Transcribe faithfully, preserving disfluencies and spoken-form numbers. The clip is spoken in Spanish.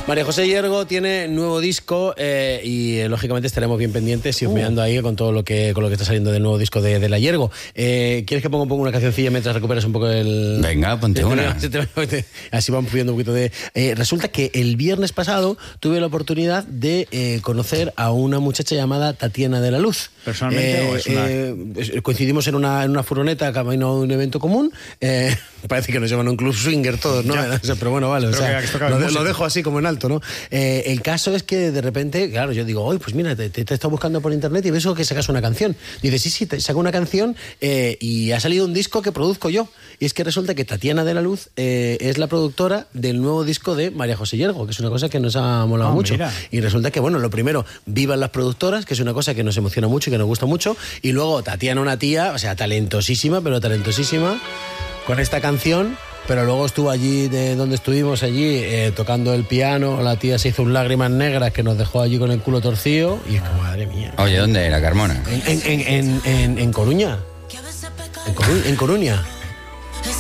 María José Hiergo tiene nuevo disco eh, y eh, lógicamente estaremos bien pendientes y husmeando uh. ahí con todo lo que con lo que está saliendo del nuevo disco de, de la Hiergo. Eh, ¿Quieres que ponga un poco una cancioncilla mientras recuperas un poco el... Venga, ponte el, una. Así vamos pidiendo un poquito de... Eh, resulta que el viernes pasado tuve la oportunidad de eh, conocer a una muchacha llamada Tatiana de la Luz. ¿Personalmente eh, o es una...? Eh, coincidimos en una, en una furgoneta camino a un evento común. Eh, parece que nos llaman un club swinger todos, ¿no? Pero bueno, vale, o sea, lo, lo dejo así como en alto, ¿no? Eh, el caso es que de repente, claro, yo digo, oye, pues mira, te, te, te he estado buscando por internet y ves que sacas una canción. Dice, sí, sí, te saco una canción eh, y ha salido un disco que produzco yo. Y es que resulta que Tatiana de la Luz eh, es la productora del nuevo disco de María José Hiergo, que es una cosa que nos ha molado oh, mucho. Mira. Y resulta que, bueno, lo primero, vivan las productoras, que es una cosa que nos emociona mucho y que nos gusta mucho. Y luego Tatiana, una tía, o sea, talentosísima, pero talentosísima, con esta canción. Pero luego estuvo allí, de donde estuvimos allí, eh, tocando el piano. La tía se hizo un lágrimas negras que nos dejó allí con el culo torcido. Y es como, madre mía. Oye, ¿dónde era, Carmona? En, en, en, en, en, en Coruña. En, Coru- en Coruña.